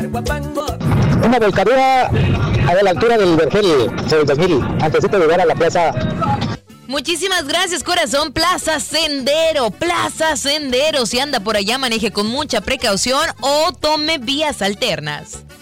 Una volcadura a la altura del Vergel, sobre el 2000, antes de llegar a la plaza. Muchísimas gracias, corazón. Plaza Sendero. Si anda por allá, maneje con mucha precaución o tome vías alternas.